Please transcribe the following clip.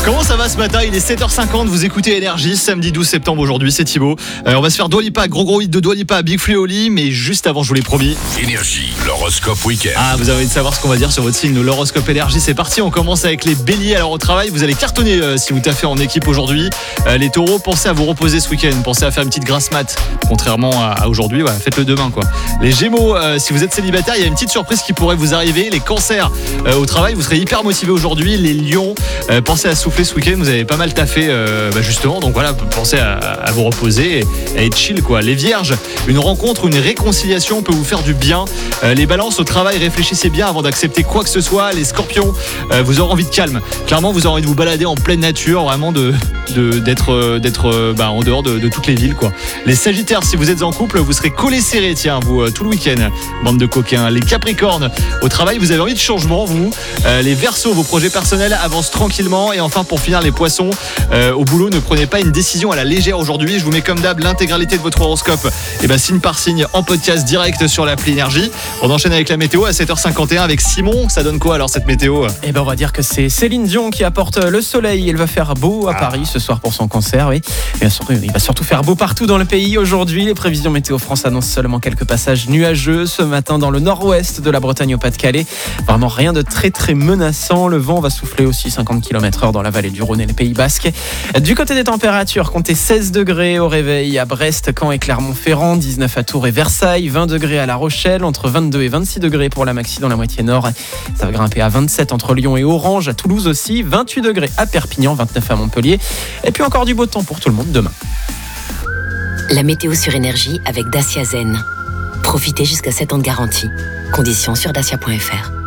Comment ça va ce matin? Il est 7h50, vous écoutez Énergie, samedi 12 septembre aujourd'hui, c'est Thibaut. On va se faire Dua Lipa, gros hit de Dua Lipa, Big Flo et Oli, mais juste avant, je vous l'ai promis. Énergie, l'horoscope week-end. Ah, vous avez envie de savoir ce qu'on va dire sur votre signe, l'horoscope Énergie, c'est parti, on commence avec les béliers. Alors au travail, vous allez cartonner si vous taffez en équipe aujourd'hui. Les taureaux, pensez à vous reposer ce week-end, pensez à faire une petite grasse mat, contrairement à aujourd'hui, voilà, faites-le demain quoi. Les gémeaux, si vous êtes célibataire, il y a une petite surprise qui pourrait vous arriver. Les cancers, au travail, vous serez hyper motivés aujourd'hui. Les lions, pensez à souffler ce week-end, vous avez pas mal taffé justement, donc voilà, pensez à vous reposer et à être chill quoi. Les vierges, une rencontre, une réconciliation peut vous faire du bien. Les balances, au travail, réfléchissez bien avant d'accepter quoi que ce soit. Les scorpions, vous aurez envie de calme, clairement vous aurez envie de vous balader en pleine nature, vraiment d'être en dehors de toutes les villes quoi. Les sagittaires, si vous êtes en couple, vous serez collés serrés, tiens, vous tout le week-end, bande de coquins. Les capricornes, au travail, vous avez envie de changement, vous. Les verseaux, vos projets personnels avancent tranquillement. Et enfin, pour finir, les poissons, au boulot, ne prenez pas une décision à la légère aujourd'hui. Je vous mets comme d'hab l'intégralité de votre horoscope, signe par signe, en podcast direct sur l'appli Énergie. On enchaîne avec la météo à 7h51 avec Simon. Ça donne quoi alors cette météo? On va dire que c'est Céline Dion qui apporte le soleil. Elle va faire beau à Paris ce soir pour son concert, oui. Il va surtout faire beau partout dans le pays aujourd'hui. Les prévisions Météo France annoncent seulement quelques passages nuageux ce matin dans le nord-ouest de la Bretagne au Pas-de-Calais. Vraiment rien de très très menaçant. Le vent va souffler aussi 50 km/h dans la vallée du Rhône et les Pays Basques. Du côté des températures, comptez 16 degrés au réveil à Brest, Caen et Clermont-Ferrand, 19 à Tours et Versailles, 20 degrés à La Rochelle, entre 22 et 26 degrés pour la maxi dans la moitié nord. Ça va grimper à 27 entre Lyon et Orange, à Toulouse aussi, 28 degrés à Perpignan, 29 à Montpellier. Et puis encore du beau temps pour tout le monde demain. La météo sur Énergie avec Dacia Zen. Profitez jusqu'à 7 ans de garantie. Conditions sur dacia.fr.